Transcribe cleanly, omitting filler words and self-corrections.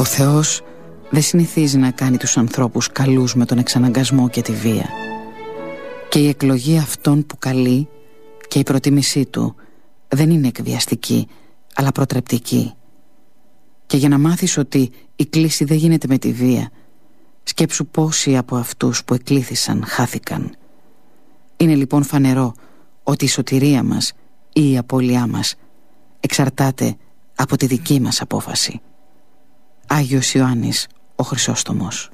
Ο Θεός δεν συνηθίζει να κάνει τους ανθρώπους καλούς με τον εξαναγκασμό και τη βία. Και η εκλογή αυτών που καλεί και η προτίμησή του δεν είναι εκβιαστική, αλλά προτρεπτική. Και για να μάθεις ότι η κλίση δεν γίνεται με τη βία, σκέψου πόσοι από αυτούς που εκλήθησαν χάθηκαν. Είναι λοιπόν φανερό ότι η σωτηρία μας ή η απώλειά μας εξαρτάται από τη δική μας απόφαση. Άγιος Ιωάννης ο Χρυσόστομος.